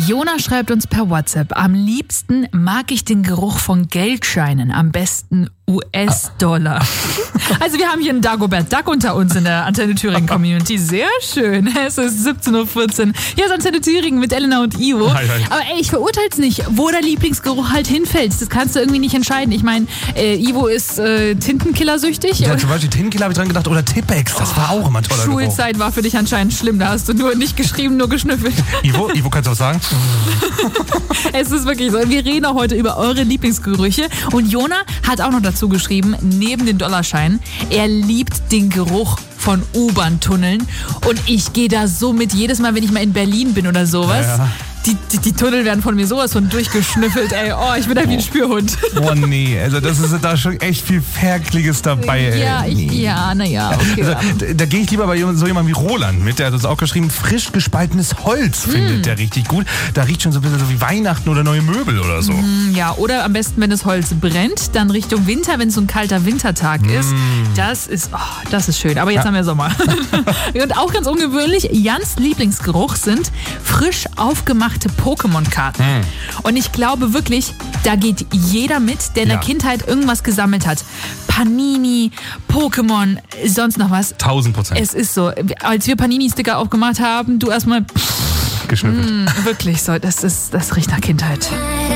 Jona schreibt uns per WhatsApp, am liebsten mag ich den Geruch von Geldscheinen, am besten US-Dollar. Also wir haben hier einen Dagobert Duck unter uns in der Antenne Thüringen Community. Sehr schön. Es ist 17.14 Uhr. Hier ist Antenne Thüringen mit Elena und Ivo. Hi, hi. Aber ey, ich verurteil's nicht, wo der Lieblingsgeruch halt hinfällt. Das kannst du irgendwie nicht entscheiden. Ich meine, Ivo ist Tintenkillersüchtig. Ja, zum Beispiel Tintenkiller habe ich dran gedacht. Oder Tippex, das war auch immer ein toller Geruch. Schulzeit war für dich anscheinend schlimm. Da hast du nur nicht geschrieben, nur geschnüffelt. Ivo, kannst du was sagen? Es ist wirklich so. Wir reden auch heute über eure Lieblingsgerüche. Und Jona hat auch noch dazu geschrieben, neben den Dollarscheinen, er liebt den Geruch von U-Bahn-Tunneln. Und ich gehe da so mit, jedes Mal, wenn ich mal in Berlin bin oder sowas. Ja. Die Tunnel werden von mir sowas von durchgeschnüffelt, ey. Oh, ich bin da wie ein Spürhund. Oh nee, also das ist da schon echt viel Ferkliges dabei, ey. Okay. Also, da gehe ich lieber bei so jemandem wie Roland mit, der hat uns auch geschrieben, frisch gespaltenes Holz findet der richtig gut. Da riecht schon so ein bisschen so wie Weihnachten oder neue Möbel oder so. Ja, oder am besten, wenn das Holz brennt, dann Richtung Winter, wenn es so ein kalter Wintertag ist. Das ist schön. Aber jetzt haben wir Sommer. Und auch ganz ungewöhnlich, Jans Lieblingsgeruch sind frisch aufgemachte Pokémon-Karten. Und ich glaube wirklich, da geht jeder mit, der in der Kindheit irgendwas gesammelt hat. Panini, Pokémon, sonst noch was. 1000%. Es ist so. Als wir Panini-Sticker aufgemacht haben, du erstmal Geschnüffelt. wirklich so. Das riecht nach Kindheit.